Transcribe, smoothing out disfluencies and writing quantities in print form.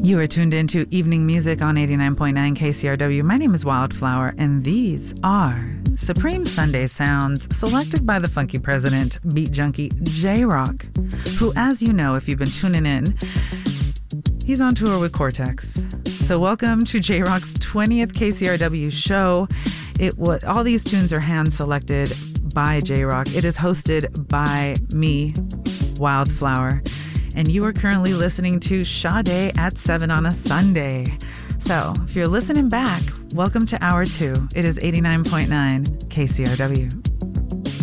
You are tuned into Evening Music on 89.9 KCRW. My name is Wildflower, and these are Supreme Sunday Sounds, selected by the funky president, beat junkie J-Rock, who, as you know, if you've been tuning in, he's on tour with Cortex. So welcome to J-Rock's 20th KCRW show. All these tunes are hand-selected by J-Rock. It is hosted by me, Wildflower. And you are currently listening to Sade at 7 on a Sunday. So if you're listening back, welcome to Hour 2. It is 89.9 KCRW.